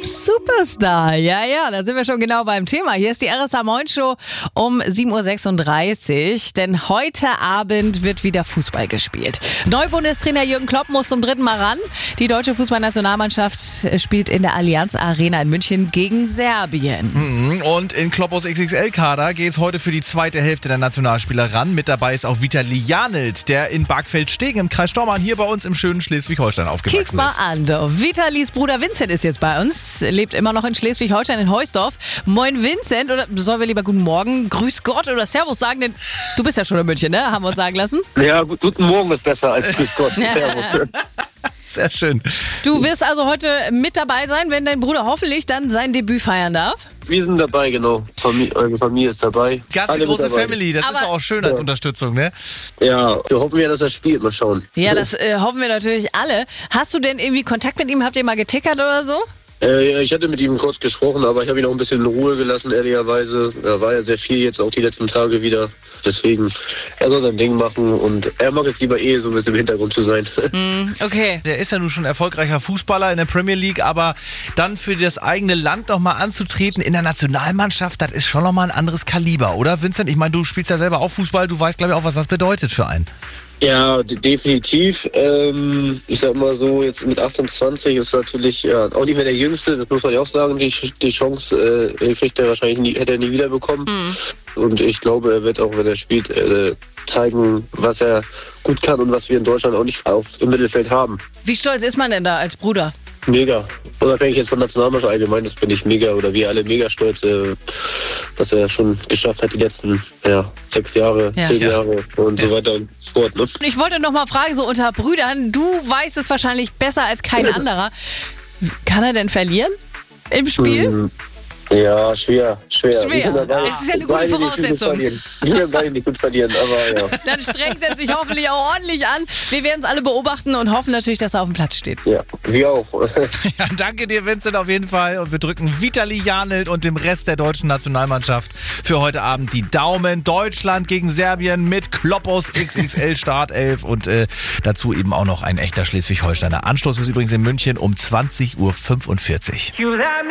Superstar, ja, da sind wir schon genau beim Thema. Hier ist die RSA Moin Show um 7.36 Uhr, denn heute Abend wird wieder Fußball gespielt. Neubundestrainer Jürgen Klopp muss zum 3. Mal ran. Die deutsche Fußballnationalmannschaft spielt in der Allianz Arena in München gegen Serbien. Und in Kloppos XXL-Kader geht es heute für die zweite Hälfte der Nationalspieler ran. Mit dabei ist auch Vitali Janelt, der in Barkfeld-Stegen im Kreis Stormarn hier bei uns im schönen Schleswig-Holstein aufgewachsen ist. Kick mal an, du. Vitalis Bruder Vincent ist jetzt bei uns, lebt immer noch in Schleswig-Holstein in Heusdorf. Moin Vincent, oder sollen wir lieber guten Morgen, grüß Gott oder Servus sagen, denn du bist ja schon in München, ne? Haben wir uns sagen lassen. Ja, guten Morgen ist besser als grüß Gott. Servus. Sehr schön. Du wirst also heute mit dabei sein, wenn dein Bruder hoffentlich dann sein Debüt feiern darf. Wir sind dabei, genau. Eure Familie ist dabei. Ganze große Family, das ist auch schön als Unterstützung, ne? Ja, wir hoffen ja, dass er spielt. Mal schauen. Ja, das hoffen wir natürlich alle. Hast du denn irgendwie Kontakt mit ihm? Habt ihr mal getickert oder so? Ich hatte mit ihm kurz gesprochen, aber ich habe ihn auch ein bisschen in Ruhe gelassen, ehrlicherweise. Er war ja sehr viel jetzt auch die letzten Tage wieder. Deswegen, er soll sein Ding machen und er mag es lieber so ein bisschen im Hintergrund zu sein. Okay. Der ist ja nun schon erfolgreicher Fußballer in der Premier League, aber dann für das eigene Land nochmal anzutreten in der Nationalmannschaft, das ist schon nochmal ein anderes Kaliber, oder Vincent? Ich meine, du spielst ja selber auch Fußball, du weißt, glaube ich, auch, was das bedeutet für einen. Ja, definitiv. Ich sag mal so, jetzt mit 28 ist natürlich auch nicht mehr der Jüngste, das muss man ja auch sagen. Die Chance kriegt er wahrscheinlich nie, hätte er nie wieder bekommen. Und ich glaube, er wird auch, wenn er spielt, zeigen, was er gut kann und was wir in Deutschland auch nicht im Mittelfeld haben. Wie stolz ist man denn da als Bruder? Mega. Unabhängig jetzt von Nationalmannschaft allgemein, das bin ich mega oder wir alle mega stolz, was er schon geschafft hat die letzten 6 Jahre, 10 Jahre und so weiter und so fort. Ne? Ich wollte noch mal fragen, so unter Brüdern, du weißt es wahrscheinlich besser als kein anderer. Kann er denn verlieren im Spiel? Ja, schwer. Es ist ja eine gute Voraussetzung. Wir beide nicht gut verlieren, aber ja. Dann strengt er sich hoffentlich auch ordentlich an. Wir werden es alle beobachten und hoffen natürlich, dass er auf dem Platz steht. Ja, wir auch. Ja, danke dir, Vincent, auf jeden Fall. Und wir drücken Vitali Janelt und dem Rest der deutschen Nationalmannschaft für heute Abend die Daumen. Deutschland gegen Serbien mit Kloppos XXL Startelf und dazu eben auch noch ein echter Schleswig-Holsteiner. Anstoß ist übrigens in München um 20.45 Uhr.